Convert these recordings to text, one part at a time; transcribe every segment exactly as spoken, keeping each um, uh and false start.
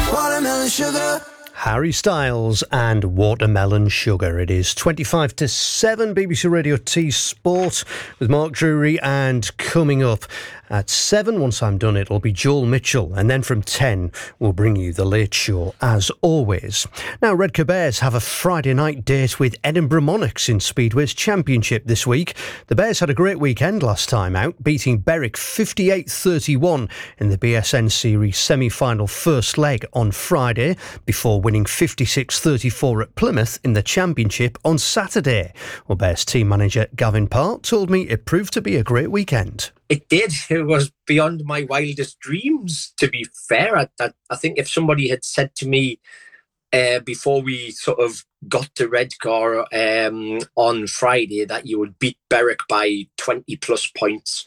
Watermelon sugar. Harry Styles and Watermelon Sugar. It is twenty-five to seven, B B C Radio T Sport with Mark Drury, and coming up at seven, once I'm done, it'll be Joel Mitchell, and then from ten we'll bring you The Late Show as always. Now, Redcar Bears have a Friday night date with Edinburgh Monarchs in Speedway's Championship this week. The Bears had a great weekend last time out, beating Berwick fifty-eight thirty-one in the B S N Series semi-final first leg on Friday, before winning fifty-six thirty-four at Plymouth in the Championship on Saturday. Well, Bears team manager Gavin Parr told me it proved to be a great weekend. It did. It was beyond my wildest dreams, to be fair. I, I, I think if somebody had said to me uh, before we sort of got to Redcar um, on Friday that you would beat Berwick by twenty plus points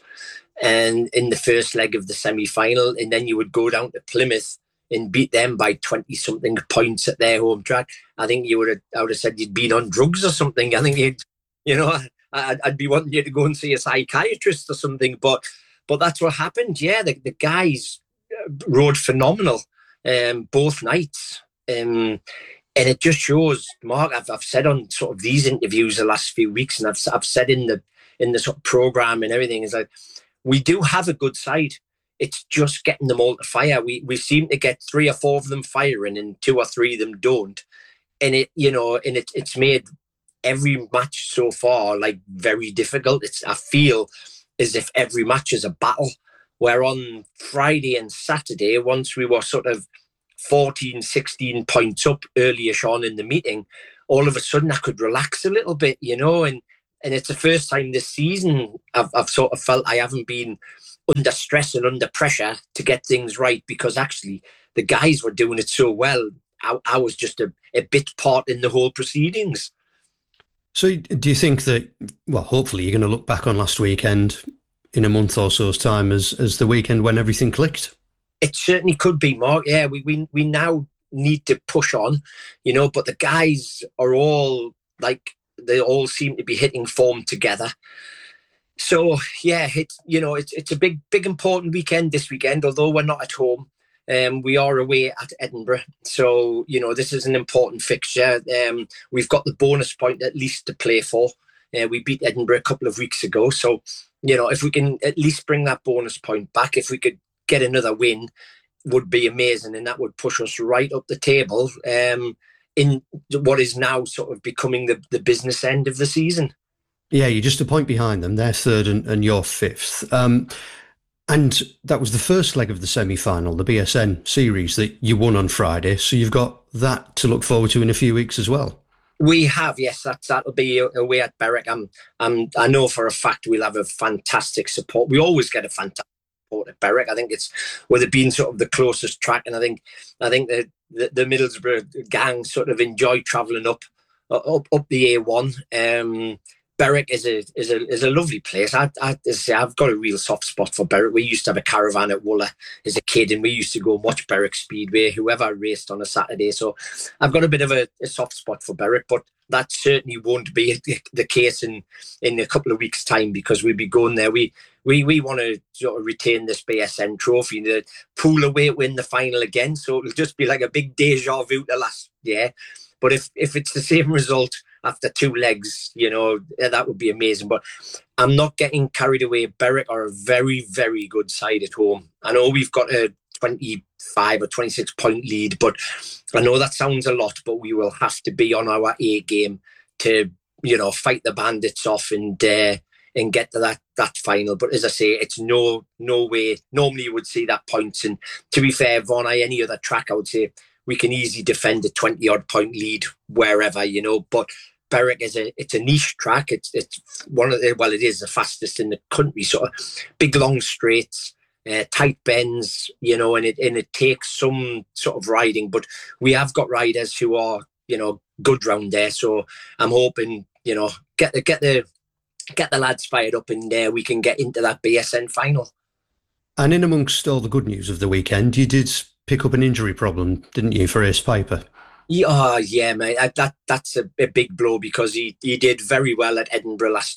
and in the first leg of the semi-final, and then you would go down to Plymouth and beat them by twenty something points at their home track, I think you would have, I would have said you'd been on drugs or something. I think you'd, you know, I'd, I'd be wanting you to go and see a psychiatrist or something. But but that's what happened. Yeah, the, the guys rode phenomenal um, both nights. Um, and it just shows, Mark, I've, I've said on sort of these interviews the last few weeks, and I've, I've said in the in the sort of programme and everything, is like, we do have a good side. It's just getting them all to fire. We we seem to get three or four of them firing and two or three of them don't. And it, you know, and it, it's made every match so far like very difficult. It's, I feel as if every match is a battle. Where on Friday and Saturday, once we were sort of fourteen, sixteen points up early-ish on in the meeting, all of a sudden I could relax a little bit, you know, and and it's the first time this season I've, I've sort of felt I haven't been under stress and under pressure to get things right, because actually the guys were doing it so well. I, I was just a, a bit part in the whole proceedings. So do you think that, well, hopefully you're going to look back on last weekend in a month or so's time as, as the weekend when everything clicked? It certainly could be, Mark. Yeah, we, we, we now need to push on, you know, but the guys are all like, they all seem to be hitting form together. So yeah, it's, you know, it's it's a big, big important weekend this weekend. Although we're not at home, um, we are away at Edinburgh. So you know, this is an important fixture. Um, we've got the bonus point at least to play for. Uh, we beat Edinburgh a couple of weeks ago, so you know, if we can at least bring that bonus point back, if we could get another win, would be amazing, and that would push us right up the table um, in what is now sort of becoming the the business end of the season. Yeah, you're just a point behind them. They're third and, and you're fifth. Um, and that was the first leg of the semi-final, the B S N series that you won on Friday. So you've got that to look forward to in a few weeks as well. We have, yes. That's, that'll be away at Berwick. I'm, I'm, I know for a fact we'll have a fantastic support. We always get a fantastic support at Berwick. I think it's, with it being sort of the closest track, and I think I think the, the, the Middlesbrough gang sort of enjoy travelling up, up up the A one. Um, Berwick is a is a is a lovely place. I, I say I've got a real soft spot for Berwick. We used to have a caravan at Wooler as a kid, and we used to go and watch Berwick Speedway, whoever raced on a Saturday. So I've got a bit of a, a soft spot for Berwick, but that certainly won't be the case in, in a couple of weeks' time, because we'll be going there. We we we want to sort of retain this B S N trophy, the pool away to win the final again. So it'll just be like a big deja vu to last year. But if if it's the same result after two legs, you know, that would be amazing. But I'm not getting carried away. Berwick are a very, very good side at home. I know we've got a twenty-five or twenty-six point lead, but I know that sounds a lot, but we will have to be on our A game to, you know, fight the bandits off and uh, and get to that that final. But as I say, it's no no way. Normally you would see that points. And to be fair, Vaughan, any other track, I would say we can easily defend a twenty odd point lead wherever, you know. But Berwick is a it's a niche track. It's it's one of the, well, it is the fastest in the country. Sort of big long straights, uh, tight bends, you know, and it and it takes some sort of riding. But we have got riders who are, you know, good round there. So I'm hoping, you know, get the get the get the lads fired up, and uh, we can get into that B S N final. And in amongst all the good news of the weekend, you did pick up an injury problem, didn't you, for Ace Piper? Yeah, oh, yeah, mate. I, that that's a, a big blow, because he, he did very well at Edinburgh last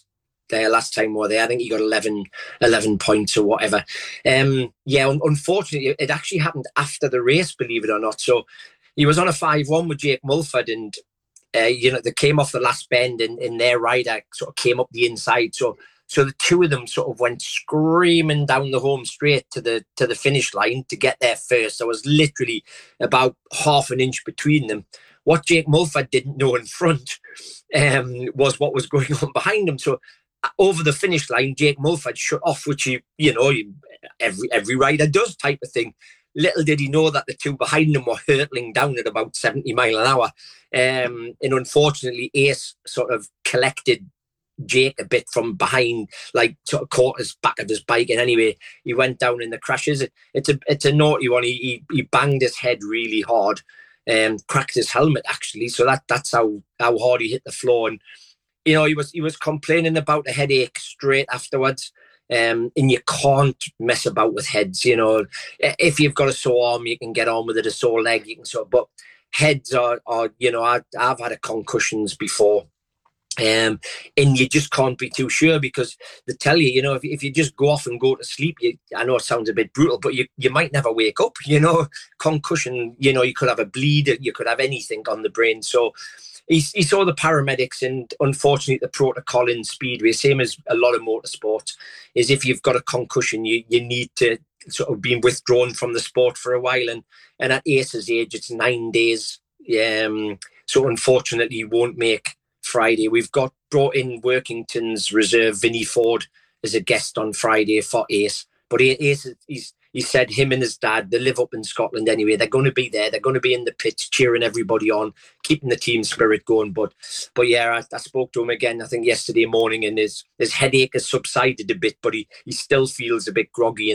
there last time we were there. I think he got eleven, eleven points or whatever. Um, yeah, un- unfortunately, it actually happened after the race, believe it or not. So he was on a five one with Jake Mulford, and uh, you know, they came off the last bend, and, and their rider sort of came up the inside. So so the two of them sort of went screaming down the home straight to the to the finish line to get there first. There was literally about half an inch between them. What Jake Mulford didn't know in front um, was what was going on behind him. So over the finish line, Jake Mulford shut off, which he, you know, every every rider does, type of thing. Little did he know that the two behind him were hurtling down at about seventy mile an hour. Um, and unfortunately, Ace sort of collected Jake a bit from behind, like sort of caught his back of his bike, and anyway, he went down in the crashes. It, it's a it's a naughty one. He, he he banged his head really hard, and um, cracked his helmet actually. So that that's how how hard he hit the floor. And you know, he was he was complaining about a headache straight afterwards. Um, and you can't mess about with heads. You know, if you've got a sore arm, you can get on with it. A sore leg, you can sort. But heads are, are you know, I, I've had a concussions before. Um, and you just can't be too sure, because they tell you, you know, if, if you just go off and go to sleep, you, I know it sounds a bit brutal, but you, you might never wake up, you know. Concussion, you know, you could have a bleed, you could have anything on the brain. So he, he saw the paramedics, and unfortunately the protocol in Speedway, same as a lot of motorsports, is if you've got a concussion, you, you need to sort of be withdrawn from the sport for a while. And, and at Ace's age, it's nine days. Um, so unfortunately, he won't make Friday. We've got brought in Workington's reserve Vinnie Ford as a guest on Friday for Ace, but Ace, he's he said him and his dad, they live up in Scotland anyway, they're going to be there, they're going to be in the pits cheering everybody on, keeping the team spirit going. But but yeah, I, I spoke to him again, I think yesterday morning, and his his headache has subsided a bit, but he, he still feels a bit groggy